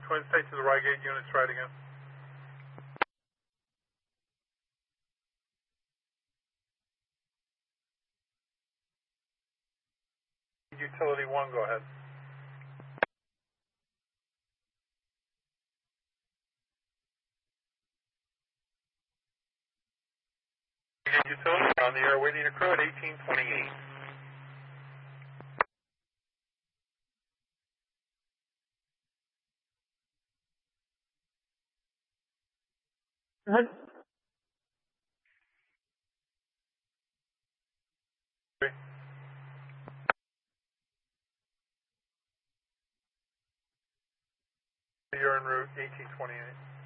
Twin State to the Rygate units, right again. Utility 1, go ahead. Utility on the air, waiting a crew at 1828. You're en route, 1828.